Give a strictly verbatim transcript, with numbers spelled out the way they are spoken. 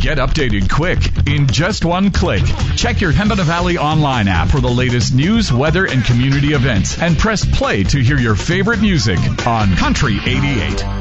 Get updated quick in just one click. Check your Pembina Valley online app for the latest news, weather, and community events, and press play to hear your favorite music on Country eighty-eight.